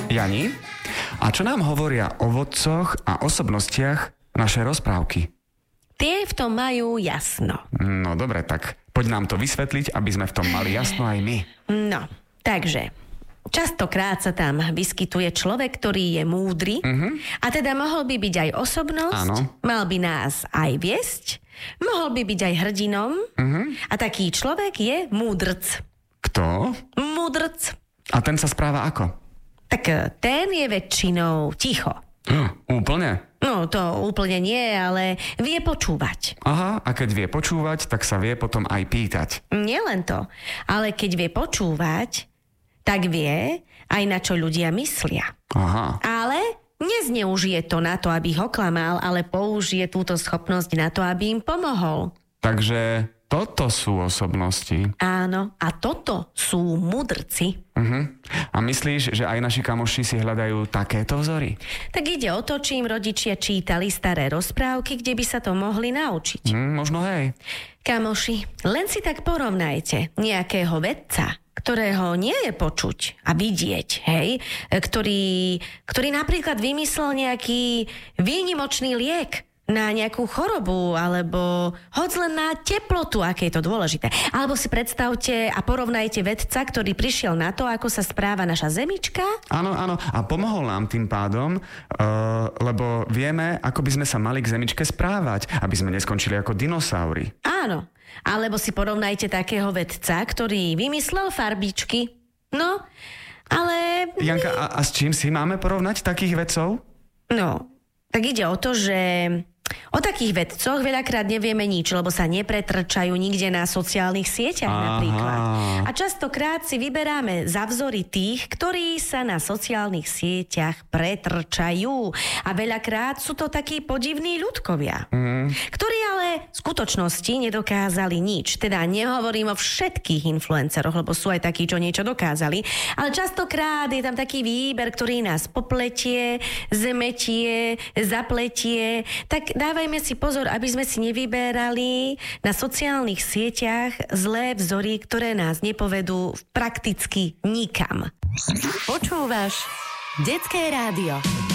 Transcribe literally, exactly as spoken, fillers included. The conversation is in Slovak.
Jani, a čo nám hovoria o vodcoch a osobnostiach naše rozprávky? Tie v tom majú jasno. No dobre, tak poď nám to vysvetliť, aby sme v tom mali jasno aj my. No, takže častokrát sa tam vyskytuje človek, ktorý je múdry, uh-huh. a teda mohol by byť aj osobnosť, áno. mal by nás aj viesť, mohol by byť aj hrdinom, uh-huh. a taký človek je múdrc. Kto? Múdrc. A ten sa správa ako? Tak ten je väčšinou ticho. Uh, úplne? No, to úplne nie, ale vie počúvať. Aha, a keď vie počúvať, tak sa vie potom aj pýtať. Nielen to, ale keď vie počúvať, tak vie aj na čo ľudia myslia. Aha. Ale nezneužije to na to, aby ho klamal, ale použije túto schopnosť na to, aby im pomohol. Takže toto sú osobnosti. Áno, a toto sú mudrci. Uh-huh. A myslíš, že aj naši kamoši si hľadajú takéto vzory? Tak ide o to, či im rodičia čítali staré rozprávky, kde by sa to mohli naučiť. Mm, možno hej. Kamoši, len si tak porovnajte nejakého vedca, ktorého nie je počuť a vidieť, hej, ktorý, ktorý napríklad vymyslel nejaký výnimočný liek na nejakú chorobu, alebo hoď len na teplotu, aké je to dôležité. Alebo si predstavte a porovnajte vedca, ktorý prišiel na to, ako sa správa naša zemička. Áno, áno. A pomohol nám tým pádom, uh, lebo vieme, ako by sme sa mali k zemičke správať, aby sme neskončili ako dinosaury. Áno. Alebo si porovnajte takého vedca, ktorý vymyslel farbičky. No, ale... Janka, a, a s čím si máme porovnať takých vedcov? No, tak ide o to, že o takých vedcoch veľakrát nevieme nič, lebo sa nepretrčajú nikde na sociálnych sieťach. Aha. Napríklad. A častokrát si vyberáme za vzory tých, ktorí sa na sociálnych sieťach pretrčajú. A veľakrát sú to takí podivní ľudkovia, mm. ktorí ale v skutočnosti nedokázali nič. Teda nehovorím o všetkých influenceroch, lebo sú aj takí, čo niečo dokázali, ale častokrát je tam taký výber, ktorý nás popletie, zmetie, zapletie. Tak dávajme si pozor, aby sme si nevyberali na sociálnych sieťach zlé vzory, ktoré nás nepovedú prakticky nikam. Počúvaš Detské rádio.